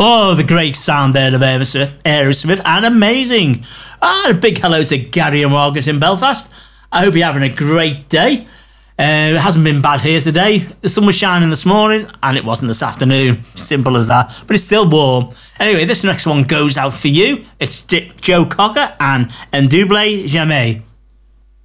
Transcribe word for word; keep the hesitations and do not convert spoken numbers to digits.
Oh, the great sound there of Aerosmith, Aerosmith and amazing. And a big hello to Gary and Margaret in Belfast. I hope you're having a great day. Uh, it hasn't been bad here today. The sun was shining this morning and it wasn't this afternoon. Simple as that. But it's still warm. Anyway, this next one goes out for you. It's J- Joe Cocker and Un Double Jamais.